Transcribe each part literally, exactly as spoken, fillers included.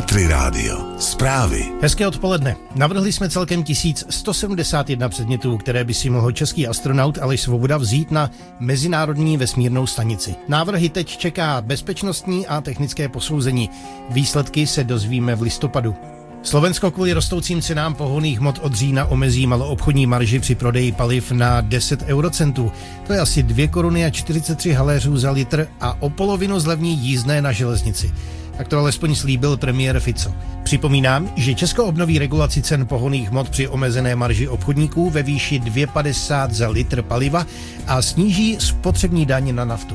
Country Radio. Zprávy. Hezké odpoledne. Navrhli jsme celkem tisíc sto sedmdesát jedna předmětů, které by si mohl český astronaut Aleš Svoboda vzít na Mezinárodní vesmírnou stanici. Návrhy teď čeká bezpečnostní a technické posouzení. Výsledky se dozvíme v listopadu. Slovensko kvůli rostoucím cenám pohonných hmot od října omezí maloobchodní marži při prodeji paliv na deset eurocentů. To je asi dvě koruny a čtyřicet tři haléřů za litr a o polovinu zlevní jízdné na železnici. Tak to alespoň slíbil premiér Fico. Připomínám, že Česko obnoví regulaci cen pohonných hmot při omezené marži obchodníků ve výši dvě padesát za litr paliva a sníží spotřební daň na naftu.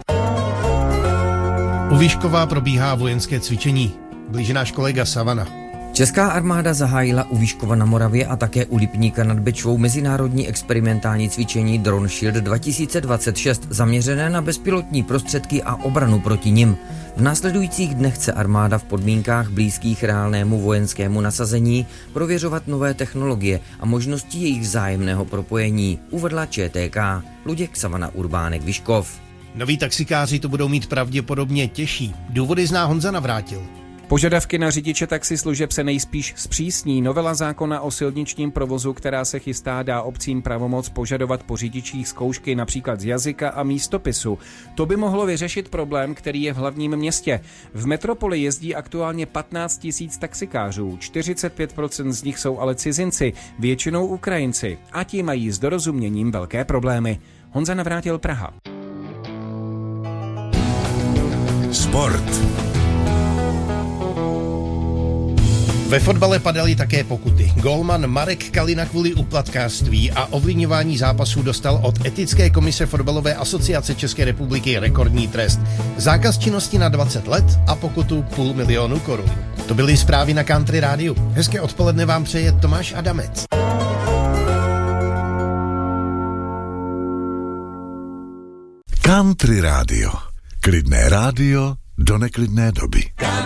U Vyškova probíhá vojenské cvičení. Blíže náš kolega Savana. Česká armáda zahájila u Vyškova na Moravě a také u Lipníka nad Bečvou mezinárodní experimentální cvičení Drone Shield dva tisíce dvacet šest zaměřené na bezpilotní prostředky a obranu proti nim. V následujících dnech chce armáda v podmínkách blízkých reálnému vojenskému nasazení prověřovat nové technologie a možnosti jejich vzájemného propojení, uvedla ČTK. Luděk Savana Urbánek Vyškov. Noví taxikáři to budou mít pravděpodobně těžší. Důvody zná Honza Navrátil. Požadavky na řidiče taxislužeb se nejspíš zpřísní. Novela zákona o silničním provozu, která se chystá, dá obcím pravomoc požadovat po řidičích zkoušky například z jazyka a místopisu. To by mohlo vyřešit problém, který je v hlavním městě. V metropoli jezdí aktuálně patnáct tisíc taxikářů, čtyřicet pět procent z nich jsou ale cizinci, většinou Ukrajinci, a ti mají s dorozuměním velké problémy. Honza Navrátil, Praha. Sport. Ve fotbale padaly také pokuty. Gólman Marek Kalina kvůli úplatkářství a ovlivňování zápasů dostal od Etické komise fotbalové asociace České republiky rekordní trest. Zákaz činnosti na dvacet let a pokutu půl milionu korun. To byly zprávy na Country Rádiu. Hezké odpoledne vám přeje Tomáš Adamec. Country Radio. Klidné rádio do neklidné doby.